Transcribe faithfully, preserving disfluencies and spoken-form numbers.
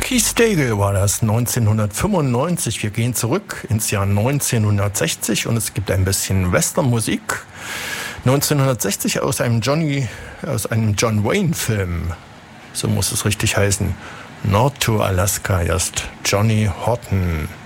Keith Stegall war das neunzehnhundertfünfundneunzig. Wir gehen zurück ins Jahr neunzehnhundertsechzig und es gibt ein bisschen Westernmusik. neunzehnhundertsechzig aus einem Johnny, aus einem John Wayne Film. So muss es richtig heißen. Nord to Alaska, erst Johnny Horton.